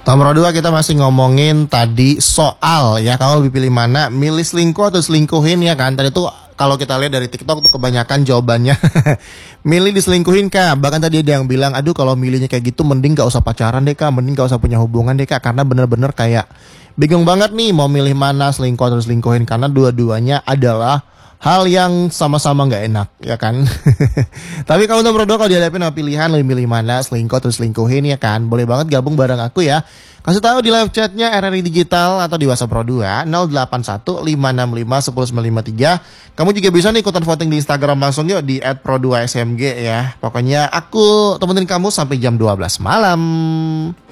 Nomor 2 kita masih ngomongin tadi soal ya, kalau lebih pilih mana, milih selingkuh atau selingkuhin ya kan. Tadi tuh kalau kita lihat dari TikTok tuh kebanyakan jawabannya milih diselingkuhin kak. Bahkan tadi ada yang bilang, aduh kalau milihnya kayak gitu mending gak usah pacaran deh kak, mending gak usah punya hubungan deh kak. Karena bener-bener kayak bingung banget nih mau milih mana, selingkuh atau selingkuhin. Karena dua-duanya adalah hal yang sama-sama nggak enak ya kan. Tapi kalau nomor 2 kalau dihadapin sama pilihan lebih milih mana, selingkuh atau selingkuhin ya kan, boleh banget gabung bareng aku ya. Kasih tahu di live chatnya RRI Digital atau di WhatsApp Pro 2 0815651093. Kamu juga bisa nih ikutan voting di Instagram langsung yuk di @pro2smg ya. Pokoknya aku temenin kamu sampai jam 12 malam.